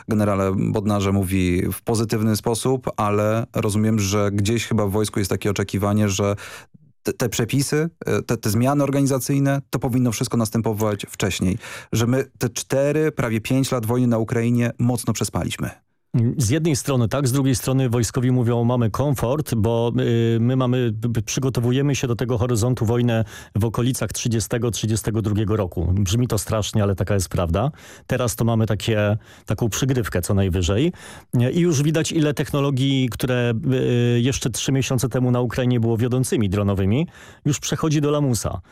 generale Bodnarze mówi w pozytywny sposób, ale rozumiem, że gdzieś chyba w wojsku jest takie oczekiwanie, że te przepisy, te zmiany organizacyjne, to powinno wszystko następować wcześniej. Że my te 4, prawie 5 lat wojny na Ukrainie mocno przespaliśmy. Z jednej strony tak, z drugiej strony wojskowi mówią, mamy komfort, bo my przygotowujemy się do tego horyzontu wojny w okolicach 30-32 roku. Brzmi to strasznie, ale taka jest prawda. Teraz to mamy taką przygrywkę co najwyżej. I już widać, ile technologii, które jeszcze 3 miesiące temu na Ukrainie było wiodącymi dronowymi, już przechodzi do lamusa.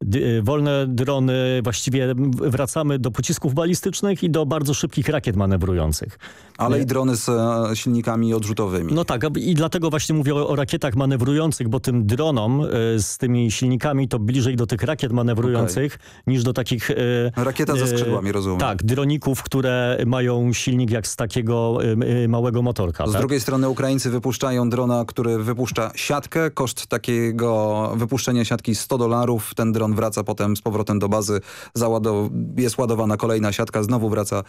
Wolne drony, właściwie wracamy do pocisków balistycznych i do bardzo szybkich rakiet manewrujących. Ale i drony z silnikami odrzutowymi. No tak, i dlatego właśnie mówię o rakietach manewrujących, bo tym dronom z tymi silnikami to bliżej do tych rakiet manewrujących niż do takich... Rakieta ze skrzydłami, rozumiem. Tak, droników, które mają silnik jak z takiego małego motorka. Z drugiej strony Ukraińcy wypuszczają drona, który wypuszcza siatkę. Koszt takiego wypuszczenia siatki $100. Ten dron wraca potem z powrotem do bazy, jest ładowana kolejna siatka, znowu wraca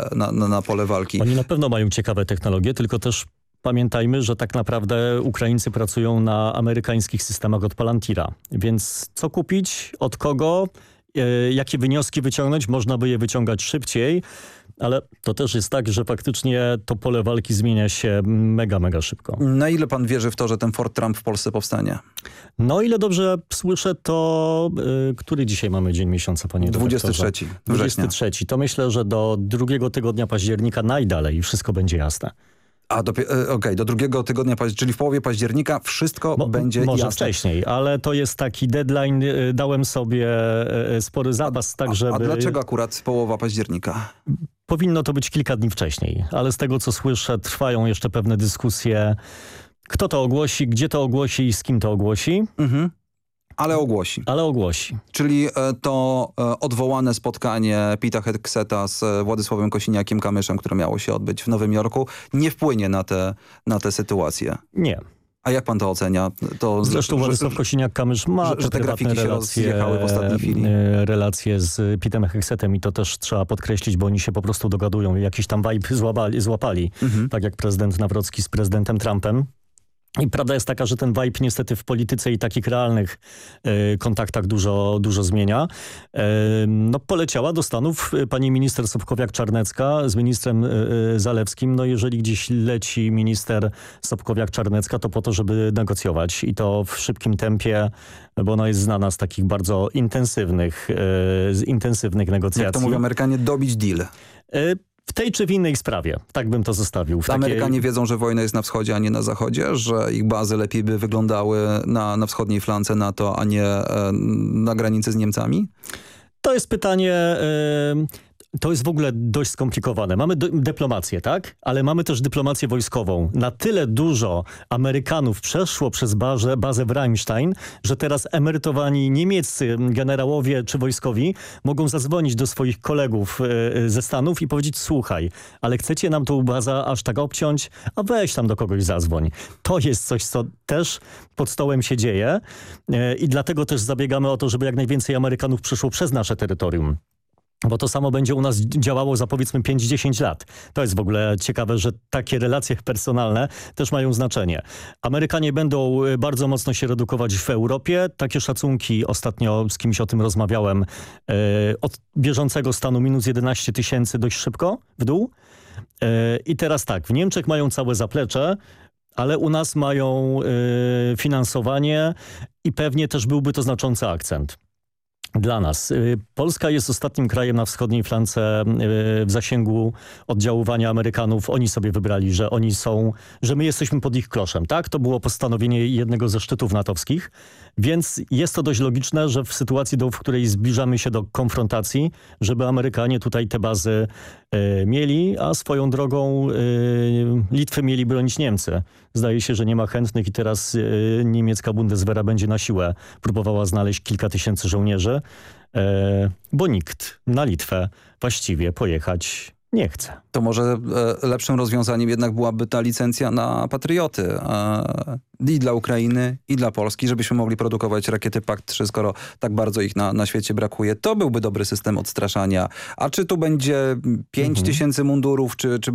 na pole walki. Oni na pewno mają ciekawe technologie, tylko też pamiętajmy, że tak naprawdę Ukraińcy pracują na amerykańskich systemach od Palantira. Więc co kupić, od kogo, jakie wnioski wyciągnąć? Można by je wyciągać szybciej, ale to też jest tak, że faktycznie to pole walki zmienia się mega szybko. Na ile pan wierzy w to, że ten Fort Trump w Polsce powstanie? No ile dobrze słyszę, to który dzisiaj mamy dzień miesiąca, panie 23 września. 23. To myślę, że do 2 tygodnia października najdalej wszystko będzie jasne. A do 2 tygodnia, czyli w połowie października wszystko będzie jasne. Może wcześniej, ale to jest taki deadline. Dałem sobie spory zapas, tak żeby... A dlaczego akurat połowa października? Powinno to być kilka dni wcześniej, ale z tego co słyszę trwają jeszcze pewne dyskusje. Kto to ogłosi, gdzie to ogłosi i z kim to ogłosi. Mhm. Ale ogłosi. Ale ogłosi. Czyli to odwołane spotkanie Pita Hegseta z Władysławem Kosiniakiem-Kamyszem, które miało się odbyć w Nowym Jorku, nie wpłynie na tę sytuację. Nie. A jak pan to ocenia? Zresztą Władysław Kosiniak-Kamysz ma że te grafiki się rozjechały w ostatniej chwili. Relacje z Pitem Hegsetem i to też trzeba podkreślić, bo oni się po prostu dogadują. Jakiś tam vibe złapali. Tak jak prezydent Nawrocki z prezydentem Trumpem. I prawda jest taka, że ten vibe niestety w polityce i takich realnych kontaktach dużo zmienia. No, poleciała do Stanów pani minister Sobkowiak-Czarnecka z ministrem Zalewskim. No jeżeli gdzieś leci minister Sobkowiak-Czarnecka, to po to, żeby negocjować i to w szybkim tempie, bo ona jest znana z takich bardzo intensywnych negocjacji. Jak to mówią Amerykanie, dobić deal. W tej czy w innej sprawie. Tak bym to zostawił. Amerykanie wiedzą, że wojna jest na wschodzie, a nie na zachodzie? Że ich bazy lepiej by wyglądały na wschodniej flance NATO, a nie na granicy z Niemcami? To jest pytanie... To jest w ogóle dość skomplikowane. Mamy dyplomację, tak? Ale mamy też dyplomację wojskową. Na tyle dużo Amerykanów przeszło przez bazę w Ramstein, że teraz emerytowani niemieccy generałowie czy wojskowi mogą zadzwonić do swoich kolegów ze Stanów i powiedzieć: słuchaj, ale chcecie nam tą bazę aż tak obciąć? A weź tam do kogoś zadzwoń. To jest coś, co też pod stołem się dzieje i dlatego też zabiegamy o to, żeby jak najwięcej Amerykanów przeszło przez nasze terytorium. Bo to samo będzie u nas działało za powiedzmy 5-10 lat. To jest w ogóle ciekawe, że takie relacje personalne też mają znaczenie. Amerykanie będą bardzo mocno się redukować w Europie. Takie szacunki, ostatnio z kimś o tym rozmawiałem, od bieżącego stanu minus 11 000 dość szybko w dół. I teraz tak, w Niemczech mają całe zaplecze, ale u nas mają finansowanie i pewnie też byłby to znaczący akcent. Dla nas. Polska jest ostatnim krajem na wschodniej flance w zasięgu oddziaływania Amerykanów. Oni sobie wybrali, że my jesteśmy pod ich kloszem. Tak? To było postanowienie jednego ze szczytów natowskich. Więc jest to dość logiczne, że w sytuacji, w której zbliżamy się do konfrontacji, żeby Amerykanie tutaj te bazy mieli, a swoją drogą Litwy mieli bronić Niemcy. Zdaje się, że nie ma chętnych i teraz niemiecka Bundeswehra będzie na siłę próbowała znaleźć kilka tysięcy żołnierzy, bo nikt na Litwę właściwie pojechać nie chce. To może lepszym rozwiązaniem jednak byłaby ta licencja na Patrioty i dla Ukrainy, i dla Polski, żebyśmy mogli produkować rakiety PAK-3, skoro tak bardzo ich na świecie brakuje. To byłby dobry system odstraszania. A czy tu będzie 5 000 mundurów, czy